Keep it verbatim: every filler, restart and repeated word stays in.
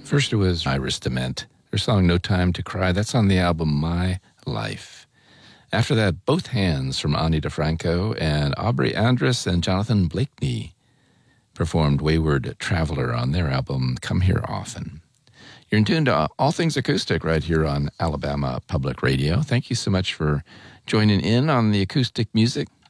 First it was Iris DeMent. Her song No Time to Cry. That's on the album My Life. After that, Both Hands from Ani DeFranco, and Aubrey Andrus and Jonathan Blakeney performed Wayward Traveler on their album Come Here Often. You're in tune to All Things Acoustic right here on Alabama Public Radio. Thank you so much for joining in on the acoustic music